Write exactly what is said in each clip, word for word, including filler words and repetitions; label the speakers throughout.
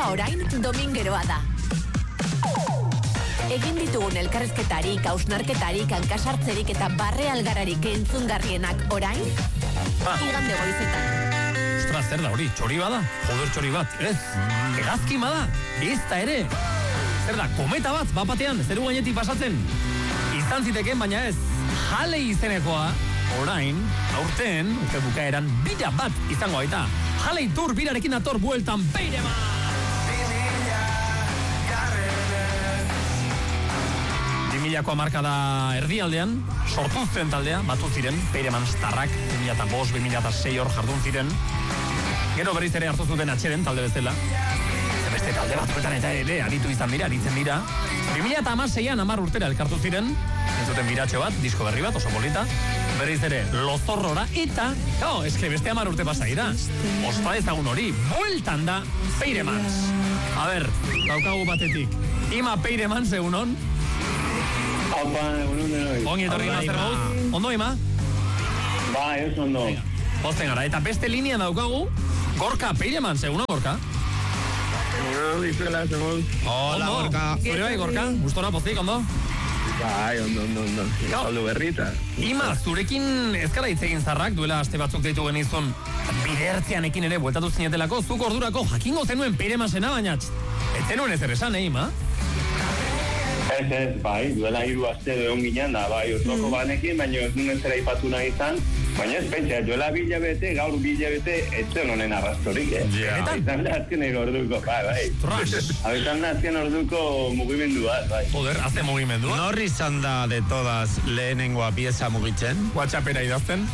Speaker 1: eta orain domingeroa da. Egin ditugun elkarrezketarik, hausnarketarik, hankasartzerik eta barre algararik entzungarrienak orain, ah. igande goizetan.
Speaker 2: Ostras, zer da hori, txori bada? Joder, txori bat, ez? Hegazkin bada? Ez da ere? Zer da, kometa bat, bapatean, zeru gainetik pasatzen? Izan ziteken, baina ez, jale izenekoa, orain, aurten, urte bukaeran, bira bat izango baita. Jale itur birarekin ator bueltan Peirema! Milako marka da erdialdean, sortu zen taldea, batu ziren, Peireman Starrak, bi mila bost, bi mila sei hor jardun ziren. Gero berriz ere hartu zuten atxeden talde bezala. Beste talde batzuetan eta ere, aritu izan dira, aritzen dira. bi mila hamaseian hamar urtera elkartu ziren, entzuten biratxo bat, disko berri bat, oso polita. Berriz ere, lozorrora, eta, oh, eske beste hamar urte pasa dira. Ospa ezagun hori, bueltan da Peiremans. A ber, daukagu batetik. Ima Peiremans, egun on.
Speaker 3: Opa, egunon denoi.
Speaker 2: Ongi etorri master gauz. Ondo, Ima?
Speaker 3: Ba, ez ondo.
Speaker 2: Posten gara, eta beste linea daukagu, Gorka Peireman, seguna Gorka?
Speaker 3: Bueno, izela, segun.
Speaker 2: Hola, Gorka. Zure bai, Gorka? Gustora, pozik, ondo?
Speaker 3: Bai, ondo, ondo, ondo. Saldu berrita.
Speaker 2: Ima, zurekin ezkara hitz egin zarrak, duela aste batzuk deitu genizun, bidertzean ekin ere, bueltatu zinetelako, zuk ordurako jakingo zenuen Peiremasena, baina ez zenuen ezer esan, eh, Ima?
Speaker 3: Ez, ez, bai, duela hiru aste egon ginen da, bai, osoko mm. banekin, baina ez nuen zera ipatu nahi izan, baina ez pentsa, duela bilabete, gaur bilabete, ez zen honen arrastorik, eh?
Speaker 2: Yeah.
Speaker 3: Abitan nazien egin orduko, bai, bai. Abitan nazien orduko mugimendu bat, bai.
Speaker 2: Joder, haze mugimendua.
Speaker 4: Nor izan da de todas lehenengoa pieza mugitzen?
Speaker 2: WhatsAppera idazten?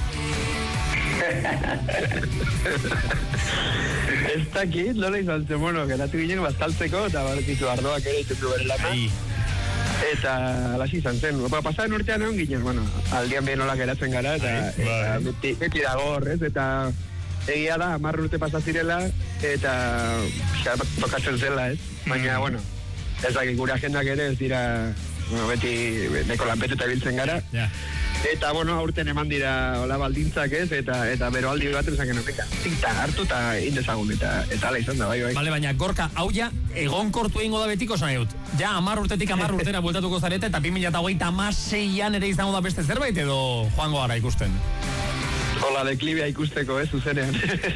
Speaker 5: Ez dakit, nola izan zen, bueno, geratu ginen bazkaltzeko, eta baretitu ardoak ere itutu berelaka. Eta alasi izan zen. Pasaren urtean egon ginen, bueno, aldian behin nola geratzen gara, eta, eta beti, beti dago horrez, eta egia da, hamar urte pasazirela, eta xa, tokatzen zela, ez? Baina, bueno, ez dakit gure agendak ere ez dira, bueno, beti neko lanpetuta biltzen gara.
Speaker 2: Yeah.
Speaker 5: Eta, bueno, aurten eman dira hola baldintzak ez, eta eta bero aldi bat esan genuen, zita hartu eta indezagun, eta eta ala izan da, bai, bai.
Speaker 2: Bale, baina, Gorka, hau ja, egon kortu egingo da betiko esan edut. Ja, hamar urtetik hamar urtera bueltatuko zarete, eta bi mila hogeita hamaseian ere izango da beste zerbait, edo joango gara ikusten?
Speaker 5: Hola, deklibia ikusteko, ez, zuzenean.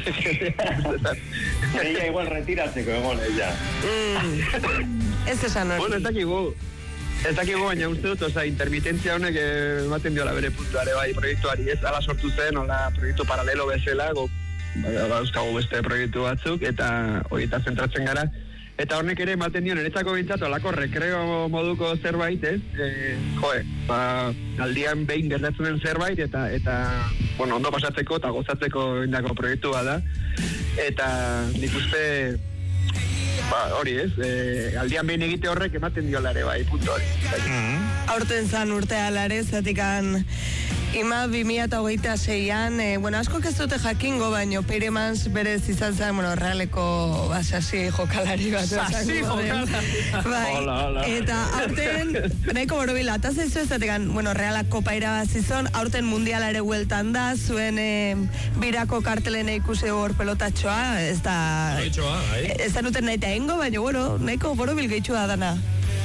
Speaker 3: Egia igual retiratzeko, egon, ja.
Speaker 6: Ez esan hori.
Speaker 5: Bueno, ez dakigu. Ez dakigu, baina uste dut, oza, intermitentzia honek ematen diola bere puntuare, bai, proiektuari, ez, ala sortu zen, hola, proiektu paralelo bezala, gauzkagu beste proiektu batzuk, eta hori eta zentratzen gara. Eta hornek ere ematen dio, niretzako bintzatu, olako rekreo moduko zerbait, ez, e, joe, ba, aldian behin gertatzen den zerbait, eta, eta, bueno, ondo pasatzeko eta gozatzeko indako proiektua da, eta nik uste, ba, hori ez, e, aldian behin egite horrek ematen diolare, bai, punto hori.
Speaker 6: Mm-hmm. Aurten zan urtea alare, zatikan Ima bi mila hogeita seian, eh, bueno, asko ez dute jakingo, baino Peiremans berez izan zen, bueno, realeko basasi jokalari bat.
Speaker 2: Sasi jokalari.
Speaker 6: Bai,
Speaker 3: hola, hola.
Speaker 6: Eta aurten, nahiko borobila, eta zaizu ez zatekan, bueno, realak kopa irabazizon, aurten mundiala ere hueltan da, zuen eh, birako kartelen ikusi hor pelotatxoa, ez da...
Speaker 2: Pelotatxoa, bai.
Speaker 6: Ez da nuten nahi eta ingo, baina, bueno, nahiko borobil gehitxua dana.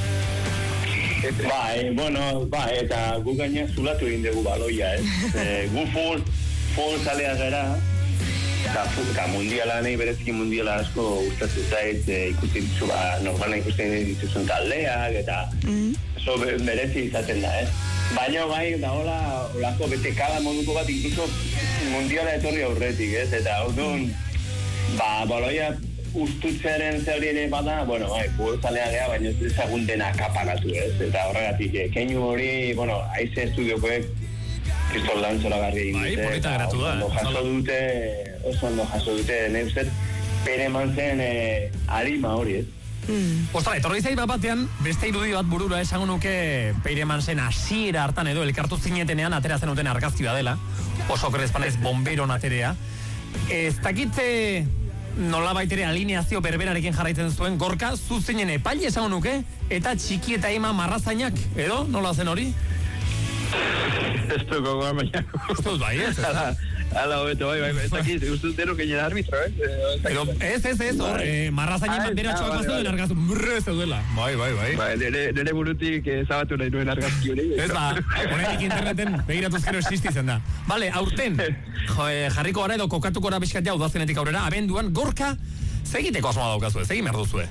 Speaker 3: Bai, bueno, bai, eta gu gaina zulatu egin dugu baloia, ez? e, gu full, full zalea gara, eta, eta mundiala nahi, berezik mundiala asko gustatzen zait, e, ikusten ditu, ba, normala ikusten dituzun taldeak, eta oso mm. berezi izaten da, ez? Baina bai, da hola, holako betekada moduko bat, incluso mundiala etorri aurretik, ez? Eta orduan, ba, baloia ustutzearen zeuri ere bada, bueno, bai, futbolzalea gea, baina ez ezagun dena kapagatu, ez? Eta horregatik, keinu hori, bueno, aize estudiokoek Kristol Lantzora garri egin dute.
Speaker 2: Bai, polita geratu da.
Speaker 3: Oso jaso dute, oso ondo jaso dute, nahi uste, Peireman zen eh, arima hori, ez?
Speaker 2: Mm. Ostra, etorri zait bat batean, beste irudi bat burura esango nuke Peireman zen hasiera hartan edo, elkartu zinetenean atera zen duten argazkia dela, oso krezpanez bomberon aterea. Ez dakitze... nola baitere alineazio berberarekin jarraitzen zuen, Gorka, zuzinen epaile esango nuke, eta txiki eta Ima marrazainak, edo? Nola zen hori?
Speaker 5: Ez dugu goa, baina...
Speaker 2: Ez dut bai, ez?
Speaker 5: Ala, hobeto, bai, bai, ez dakit, uste dut ginen arbitro, eh?
Speaker 2: Pero ez, ez, ez, hor, eh, marrazainen banderatxoak bazuen argaztu, brrr, zeudela. Bai, bai, bai.
Speaker 5: Bai, nire burutik ezabatu nahi nuen argazki hori.
Speaker 2: Ez ba, horretik interneten begiratuz gero existitzen da. Bale, aurten, jo, eh, jarriko gara edo kokatuko gara bizkat jau doazenetik aurrera, abenduan, gorka, zegiteko asmoa daukazue, zegin behar duzue?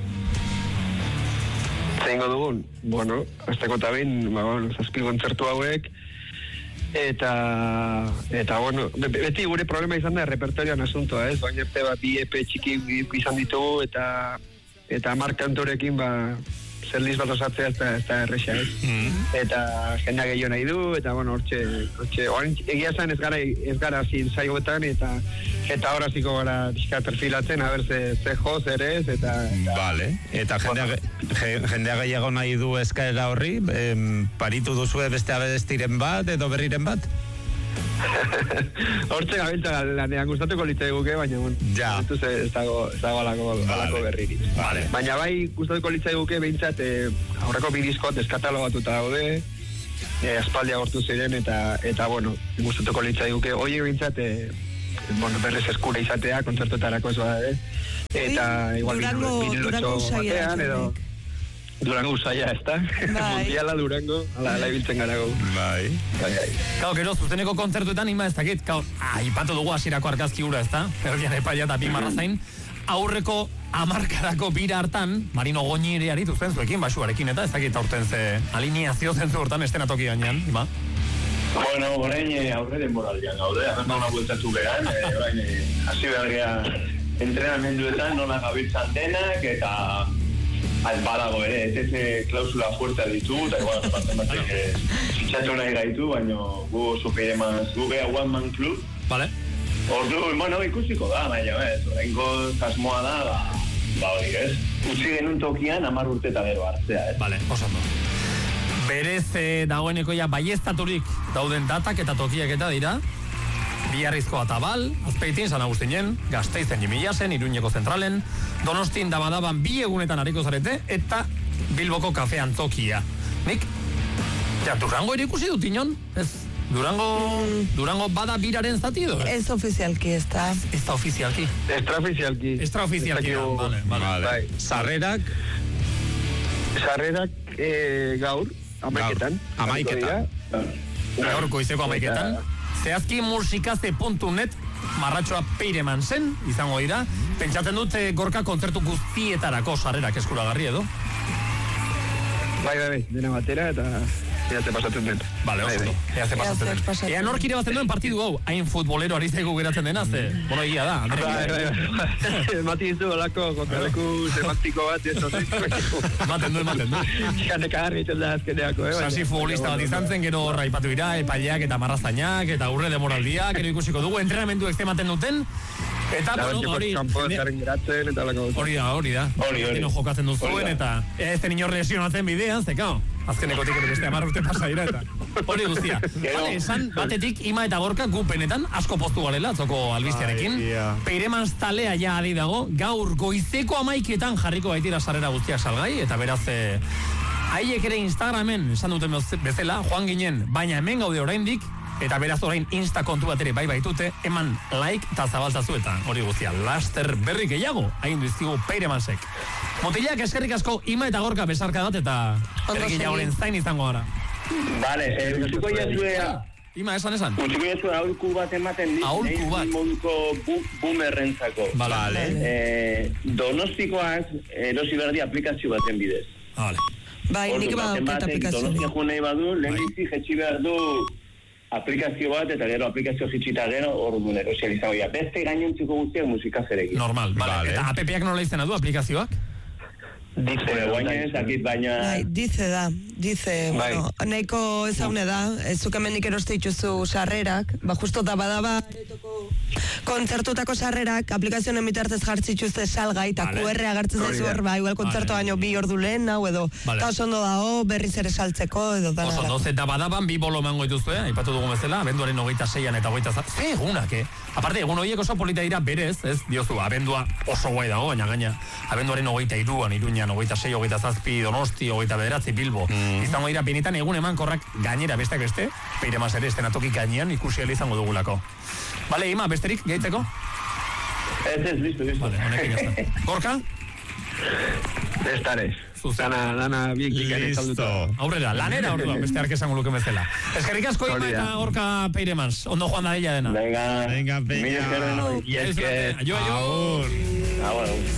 Speaker 5: Zeingo dugun, bueno, azteko eta behin, ba, bueno, zazpi kontzertu hauek, eta, eta, bueno, beti gure problema izan da repertorioan asuntoa, ez? Baina arte bat bi epe txiki izan ditugu, eta, eta Mark Kantorekin, ba, zer liz bat osatzea ez da, ez da erresa, ez? Mm. Eta jendea gehiago nahi du, eta, bueno, hortxe, hortxe, oan, egia zen ez gara, ez gara zin zaigoetan, eta, eta horaziko gara pixka perfilatzen, haber ze, ze jo, zer ez, eta... eta
Speaker 4: vale, eta jendea, jendea gehiago nahi du eskaera horri, em, paritu duzue beste abestiren bat, edo berriren bat?
Speaker 5: Hortxe gabiltza lanean gustatuko litzai guke, baina bon,
Speaker 4: ja.
Speaker 5: ez dago, ez dago alako, vale. alako berririk.
Speaker 4: Vale.
Speaker 5: Baina bai gustatuko litzai guke behintzat eh, aurreko bi diskot eskatalogatuta daude, eh, aspaldia gortu ziren, eta, eta bueno, gustatuko litzai guke, oie behintzat, eh, bueno, berrez eskura izatea, kontzertotarako ez bada, eta igual
Speaker 6: Durango
Speaker 5: batean, edo... Durango usaia, ez da? Mundiala Durango, ala, ala ibiltzen garago.
Speaker 4: Bai.
Speaker 5: Bai, bai.
Speaker 2: Kau, gero, zuzeneko kontzertuetan, ima ez dakit, kau, ah, ipatu dugu hasierako argazki hura, ez da? Erdian epaia eta bi marrazain. Aurreko amarkarako bira hartan, Marino Goñi ere aritu zen zuekin, basuarekin, eta ez dakit aurten ze alineazio zen zu hortan estenatoki gainean, ima?
Speaker 3: Bueno, orain aurre denboraldian gaude, haber nauna bueltatu behan, orain hasi behar geha entrenamenduetan nola gabiltzan denak, eta badago ere, ez ez klausula fuertea ditu, eta igual, parten batek fitxatu nahi gaitu, baina gu supere maz, gu geha one man club.
Speaker 2: Vale.
Speaker 3: Ordu, bueno, ikusiko da, baina ez, oraingo kasmoa da, ba, ba hori, ez? Utsi genuen tokian, hamar urte eta gero hartzea, ez?
Speaker 2: Vale, osando. Berez eh, dagoeneko ja baiestaturik dauden datak eta tokiak eta dira, Biarrizko Atabal, Azpeitin, San Agustinen, Gasteizen Jimilasen, Iruñeko Zentralen, Donostin Dabadaban bi egunetan hariko zarete, eta Bilboko Kafe Antzokia. Nik, ja, Durango ere ikusi dut inon? Ez, Durango, Durango bada biraren zati edo?
Speaker 6: Ez ofizialki, ez da.
Speaker 2: Ez da ofizialki.
Speaker 5: Extraofizialki.
Speaker 2: Extraofizialki, vale, vale.
Speaker 5: Bai.
Speaker 4: Sarrerak?
Speaker 5: Sarrerak eh, gaur, amaiketan.
Speaker 4: Amaiketan.
Speaker 2: Gaur goizeko amaiketan. Zehazki musikaze puntu net marratxoa peireman zen, izango dira. Pentsatzen dut gorka kontzertu guztietarako sarrerak eskuragarri edo?
Speaker 5: Bai, bai, bai, dena batera eta ea ze pasatzen den.
Speaker 2: Bale, oso, ea ze pasatzen den. Ea nork ire batzen duen partidu hau, hain futbolero ari zaigu geratzen dena, ze, bueno, egia da.
Speaker 5: Bai, bai, bai, mati dizu olako kontraleku semantiko bat, ez horretik.
Speaker 2: Maten du, maten du.
Speaker 5: Txaneka harritzen da azkeneako, eh?
Speaker 2: Sasi futbolista bat izan zen, gero raipatu dira, epaileak eta marrazainak, eta urre demoraldiak, gero ikusiko dugu, entrenamendu extematen duten, eta, bueno, hori... Hori da, hori da.
Speaker 3: Hori, hori.
Speaker 2: Jokatzen duzuen, eta ez zen inor lesionatzen bidean, zekao. Azkeneko tikere beste amar urte pasa dira, eta hori guztia. Vale, esan, batetik, Ima eta Gorka gupenetan asko poztu garela, atzoko albistearekin. Peiremans talea ja adi dago, gaur goizeko amaiketan jarriko baitira sarrera guztiak salgai, eta beraz, eh, haiek ere Instagramen, esan duten bezala, joan ginen, baina hemen gaude oraindik, eta beraz orain Insta kontu bat ere bai baitute, eman like eta zabaltzazu eta hori guztia, laster berri gehiago, hain duizkigu Peiremansek. Motilak eskerrik asko, Ima eta Gorka besarka bat eta berri gehiagoren zain izango gara.
Speaker 3: Vale, eh, utziko jazuea...
Speaker 2: Ima, esan, esan.
Speaker 3: Utziko jazuea aholku bat ematen dit.
Speaker 2: Aholku bat.
Speaker 3: Moduko bu, boomerrentzako.
Speaker 2: Vale.
Speaker 3: Eh, donostikoaz erosi berdi aplikazio baten bidez.
Speaker 2: Vale.
Speaker 6: Bai, nik badauket aplikazio.
Speaker 3: Donostia jo nahi badu, lehen bizi jetxi behar du aplikazio bat, eta gero aplikazio jitxita gero, hor duen erosial izango. Beste gainontziko guztiak musikazerekin.
Speaker 2: Normal, vale. Eta app-ak nola izena du aplikazioak?
Speaker 5: Dice,
Speaker 3: baina ez dakit, baina...
Speaker 6: Bai, dice da, dice, bueno, nahiko ezaune da, ez zukemenik eroste dituzu sarrerak, ba, justo da badaba, kontzertutako sarrerak, aplikazioen emitartez jartzituzte salgai, eta Q R agertzen zaizu hor, ba, igual kontzertu baino bi ordu lehen, hau edo, eta oso ondo da, o, berriz ere saltzeko, edo da.
Speaker 2: Oso ondo, eta badaban bi bolo emango dituzue, aipatu dugu bezala, abenduaren hogeita seian eta hogeita zaz, ze egunak, eh? Aparte, egun horiek oso polita dira berez, ez, diozu, abendua oso guai dago, baina gaina, abenduaren hogeita iruan, iruña gainean, hogeita sei, hogeita zazpi, Donosti, hogeita bederatzi, Bilbo. Mm. Izango dira, benetan egun eman korrak gainera besteak beste, Peiremaz ere estenatoki gainean ikusi izango dugulako. Bale, Ima, besterik, gehitzeko?
Speaker 3: Ez, ez, listo, listo.
Speaker 2: Vale, honekin jazta. Gorka?
Speaker 5: Ez tarez. Dana, dana, bien kikan
Speaker 4: Listo.
Speaker 2: Aurrera, lanera orduan, beste arke esango luke bezala. Eskerrik asko Ima eta Gorka Peiremaz. Ondo joan da dela dena.
Speaker 3: Venga,
Speaker 4: Venga,
Speaker 3: mila
Speaker 4: peña.
Speaker 3: esker denoi.
Speaker 5: Y es que...
Speaker 2: Jo, jo.
Speaker 4: Agur.
Speaker 3: Ah, bueno.